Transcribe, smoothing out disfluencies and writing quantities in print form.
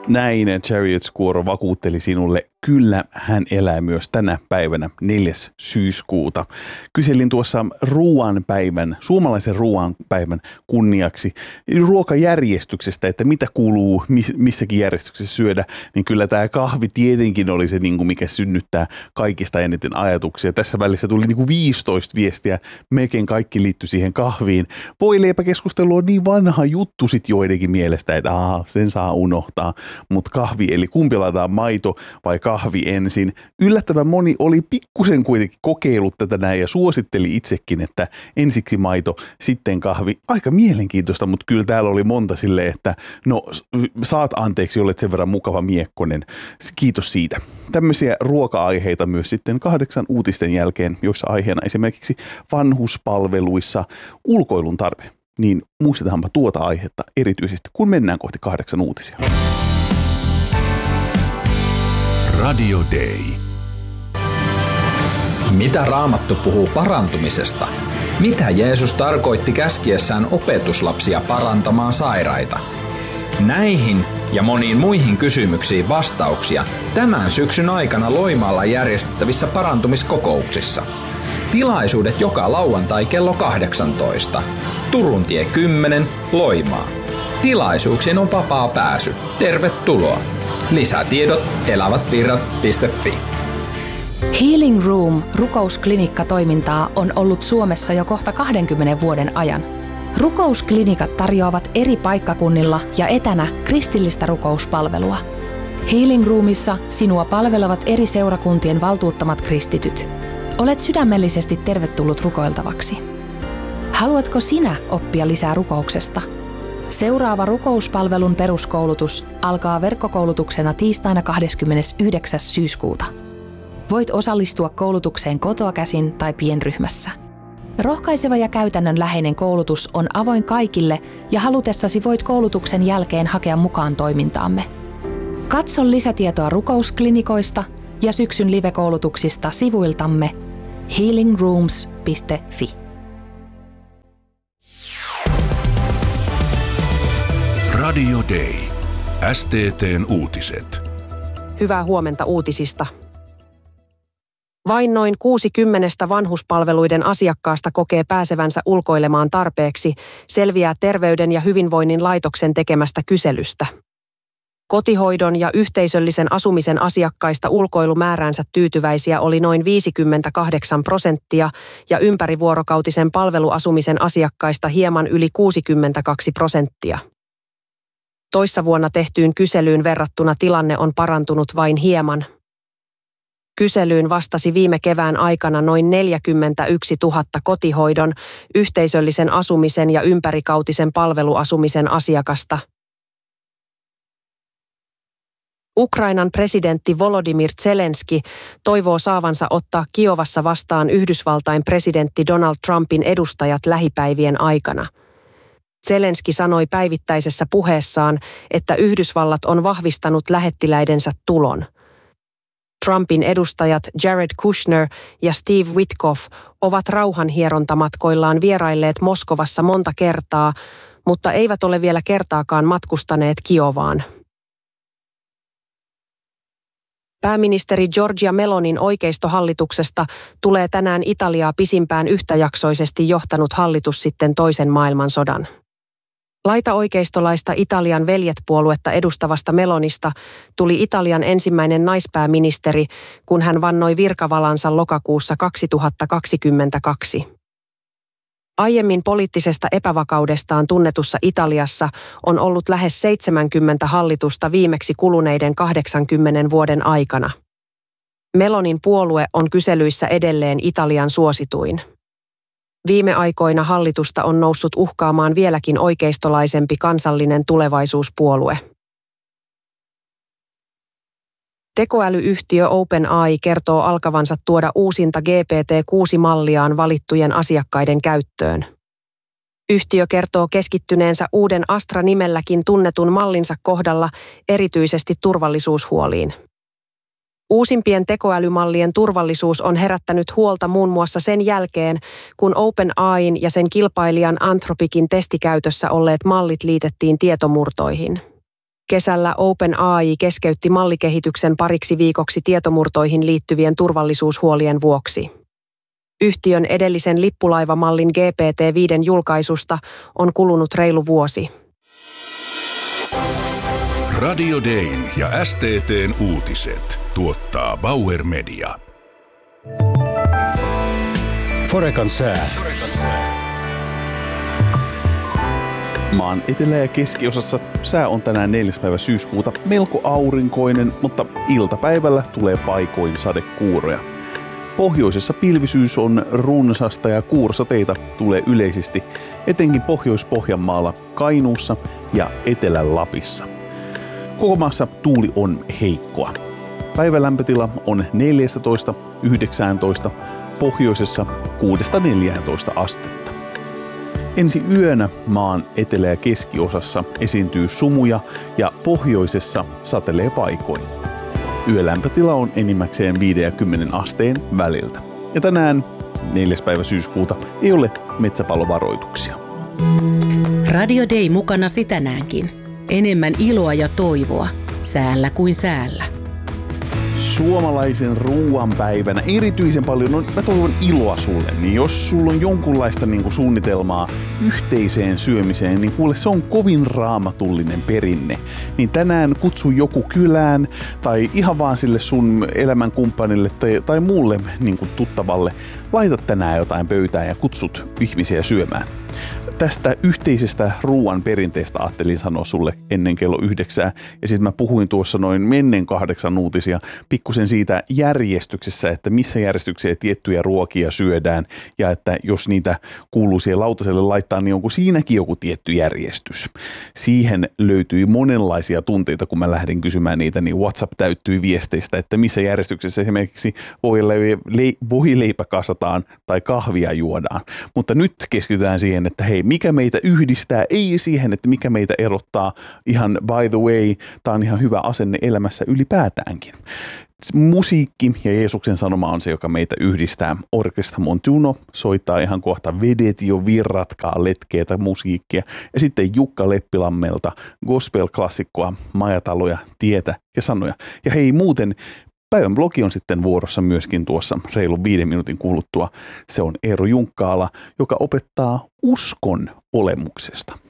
näin Chariot-kuoro vakuutteli sinulle. Kyllä, hän elää myös tänä päivänä 4. syyskuuta. Kyselin tuossa suomalaisen ruoanpäivän kunniaksi ruokajärjestyksestä, että mitä kuuluu missäkin järjestyksessä syödä, niin kyllä tämä kahvi tietenkin oli se, mikä synnyttää kaikista eniten ajatuksia. Tässä välissä tuli 15 viestiä, melkein kaikki liittyi siihen kahviin. Voileipäkeskustelu on niin vanha juttu sit joidenkin mielestä, että sen saa unohtaa, mutta kahvi, eli kumpi laitetaan, maito vai kahvi ensin. Yllättävän moni oli pikkusen kuitenkin kokeillut tätä näin ja suositteli itsekin, että ensiksi maito, sitten kahvi. Aika mielenkiintoista, mutta kyllä täällä oli monta silleen, että no saat anteeksi, olet sen verran mukava miekkonen. Kiitos siitä. Tämmöisiä ruoka-aiheita myös sitten 8 uutisten jälkeen, joissa aiheena esimerkiksi vanhuspalveluissa ulkoilun tarve. Niin muistetaanpa tuota aihetta erityisesti, kun mennään kohti 8 uutisia. Radio Day. Mitä Raamattu puhuu parantumisesta? Mitä Jeesus tarkoitti käskiessään opetuslapsia parantamaan sairaita? Näihin ja moniin muihin kysymyksiin vastauksia tämän syksyn aikana Loimaalla järjestettävissä parantumiskokouksissa. Tilaisuudet joka lauantai kello 18. Turuntie 10, Loimaa. Tilaisuuksiin on vapaa pääsy. Tervetuloa. Lisätiedot elävätvirrat.fi. Healing Room rukousklinikka-toimintaa on ollut Suomessa jo kohta 20 vuoden ajan. Rukousklinikat tarjoavat eri paikkakunnilla ja etänä kristillistä rukouspalvelua. Healing Roomissa sinua palvelevat eri seurakuntien valtuuttamat kristityt. Olet sydämellisesti tervetullut rukoiltavaksi. Haluatko sinä oppia lisää rukouksesta? Seuraava rukouspalvelun peruskoulutus alkaa verkkokoulutuksena tiistaina 29. syyskuuta. Voit osallistua koulutukseen kotoa käsin tai pienryhmässä. Rohkaiseva ja käytännönläheinen koulutus on avoin kaikille ja halutessasi voit koulutuksen jälkeen hakea mukaan toimintaamme. Katso lisätietoa rukousklinikoista ja syksyn live-koulutuksista sivuiltamme healingrooms.fi. Radio Day. STT:n uutiset. Hyvää huomenta uutisista. Vain noin 60 vanhuspalveluiden asiakkaasta kokee pääsevänsä ulkoilemaan tarpeeksi, selviää Terveyden ja hyvinvoinnin laitoksen tekemästä kyselystä. Kotihoidon ja yhteisöllisen asumisen asiakkaista ulkoilumääränsä tyytyväisiä oli noin 58% ja ympärivuorokautisen palveluasumisen asiakkaista hieman yli 62%. Toissa vuonna tehtyyn kyselyyn verrattuna tilanne on parantunut vain hieman. Kyselyyn vastasi viime kevään aikana noin 41 000 kotihoidon, yhteisöllisen asumisen ja ympärivuorokautisen palveluasumisen asiakasta. Ukrainan presidentti Volodymyr Zelenski toivoo saavansa ottaa Kiovassa vastaan Yhdysvaltain presidentti Donald Trumpin edustajat lähipäivien aikana. Zelenski sanoi päivittäisessä puheessaan, että Yhdysvallat on vahvistanut lähettiläidensä tulon. Trumpin edustajat Jared Kushner ja Steve Witkoff ovat rauhanhierontamatkoillaan vierailleet Moskovassa monta kertaa, mutta eivät ole vielä kertaakaan matkustaneet Kiovaan. Pääministeri Giorgia Melonin oikeistohallituksesta tulee tänään Italiaa pisimpään yhtäjaksoisesti johtanut hallitus sitten toisen maailmansodan. Laitaoikeistolaista Italian veljetpuoluetta edustavasta Melonista tuli Italian ensimmäinen naispääministeri, kun hän vannoi virkavalansa lokakuussa 2022. Aiemmin poliittisesta epävakaudestaan tunnetussa Italiassa on ollut lähes 70 hallitusta viimeksi kuluneiden 80 vuoden aikana. Melonin puolue on kyselyissä edelleen Italian suosituin. Viime aikoina hallitusta on noussut uhkaamaan vieläkin oikeistolaisempi Kansallinen tulevaisuuspuolue. Tekoälyyhtiö OpenAI kertoo alkavansa tuoda uusinta GPT-6-malliaan valittujen asiakkaiden käyttöön. Yhtiö kertoo keskittyneensä uuden Astra-nimelläkin tunnetun mallinsa kohdalla erityisesti turvallisuushuoliin. Uusimpien tekoälymallien turvallisuus on herättänyt huolta muun muassa sen jälkeen, kun OpenAIn ja sen kilpailijan Anthropicin testikäytössä olleet mallit liitettiin tietomurtoihin. Kesällä OpenAI keskeytti mallikehityksen pariksi viikoksi tietomurtoihin liittyvien turvallisuushuolien vuoksi. Yhtiön edellisen lippulaivamallin GPT-5 julkaisusta on kulunut reilu vuosi. Radio Dayn ja STT:n uutiset tuottaa Bauer Media. Forecan sää. Maan etelä- ja keskiosassa sää on tänään 4. päivä syyskuuta melko aurinkoinen, mutta iltapäivällä tulee paikoin sadekuuroja. Pohjoisessa pilvisyys on runsasta ja kuursateita tulee yleisesti, etenkin Pohjois-Pohjanmaalla, Kainuussa ja Etelä-Lapissa. Koko maassa tuuli on heikkoa. Päivän lämpötila on 14–19, pohjoisessa 6–14 astetta. Ensi yönä maan etelä- ja keskiosassa esiintyy sumuja ja pohjoisessa satelee paikoin. Yölämpötila on enimmäkseen 5 ja 10 asteen väliltä. Ja tänään 4. päivä syyskuuta ei ole metsäpalovaroituksia. Radio Day mukanasi tänäänkin. Enemmän iloa ja toivoa säällä kuin säällä. Suomalaisen ruoanpäivänä erityisen paljon mä toivon iloa sulle, niin jos sulla on jonkunlaista suunnitelmaa yhteiseen syömiseen, niin kuule se on kovin raamatullinen perinne. Niin tänään kutsu joku kylään tai ihan vaan sille sun elämänkumppanille tai muulle tuttavalle. Laita tänään jotain pöytään ja kutsut ihmisiä syömään. Tästä yhteisestä ruoan perinteestä ajattelin sanoa sulle ennen kello 9. Ja sitten mä puhuin tuossa noin mennen 8 uutisia pikkusen siitä järjestyksessä, että missä järjestyksessä tiettyjä ruokia syödään. Ja että jos niitä kuuluu siihen lautaselle laittaa, niin onko siinäkin joku tietty järjestys. Siihen löytyi monenlaisia tunteita, kun mä lähdin kysymään niitä, niin WhatsApp täyttyi viesteistä, että missä järjestyksessä esimerkiksi voileipä kasataan tai kahvia juodaan. Mutta nyt keskitytään siihen, että hei, mikä meitä yhdistää, ei siihen, että mikä meitä erottaa. Ihan by the way, tämä on ihan hyvä asenne elämässä ylipäätäänkin. Musiikki ja Jeesuksen sanoma on se, joka meitä yhdistää. Orkestra Montuno soittaa ihan kohta Vedet jo virratkaa letkeätä musiikkia. Ja sitten Jukka Leppilammelta gospel-klassikkoa, majataloja, tietä ja sanoja. Ja hei muuten, päivän blogi on sitten vuorossa myöskin tuossa reilun 5 minuutin kuluttua. Se on Eero Junkkaala, joka opettaa uskon olemuksesta.